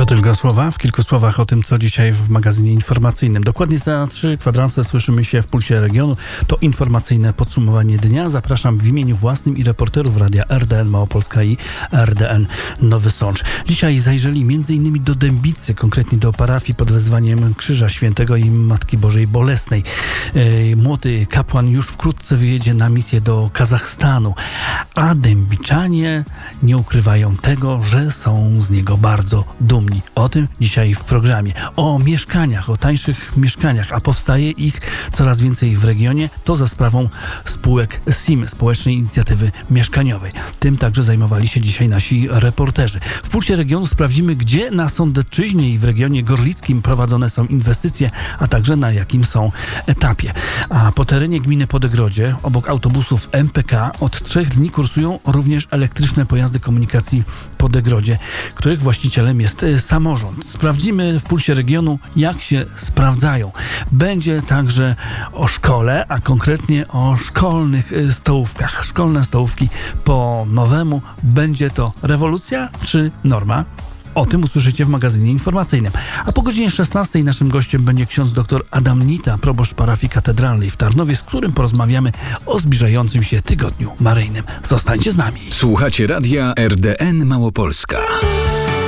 tylko słowa, w kilku słowach o tym, co dzisiaj w magazynie informacyjnym. Dokładnie za 3 kwadranse słyszymy się w Pulsie Regionu. To informacyjne podsumowanie dnia. Zapraszam w imieniu własnym i reporterów radia RDN Małopolska i RDN Nowy Sącz. Dzisiaj zajrzeli m.in. do Dębicy, konkretnie do parafii pod wezwaniem Krzyża Świętego i Matki Bożej Bolesnej. Młody kapłan już wkrótce wyjedzie na misję do Kazachstanu, a dębiczanie nie ukrywają tego, że są z niego bardzo dumni. O tym dzisiaj w programie. O mieszkaniach, o tańszych mieszkaniach, a powstaje ich coraz więcej w regionie. To za sprawą spółek SIM, Społecznej Inicjatywy Mieszkaniowej. Tym także zajmowali się dzisiaj nasi reporterzy. W Pulsie Regionu sprawdzimy, gdzie na Sądecczyźnie i w regionie gorlickim prowadzone są inwestycje, a także na jakim są etapie. A po terenie gminy Podegrodzie, obok autobusów MPK, od 3 dni kursują również elektryczne pojazdy komunikacji Podegrodzie, których właścicielem jest samorząd. Sprawdzimy w Pulsie Regionu, jak się sprawdzają. Będzie także o szkole, a konkretnie o szkolnych stołówkach. Szkolne stołówki po nowemu. Będzie to rewolucja czy norma? O tym usłyszycie w magazynie informacyjnym. A po godzinie 16 naszym gościem będzie ksiądz dr Adam Nita, proboszcz parafii katedralnej w Tarnowie, z którym porozmawiamy o zbliżającym się tygodniu maryjnym. Zostańcie z nami. Słuchacie radia RDN Małopolska.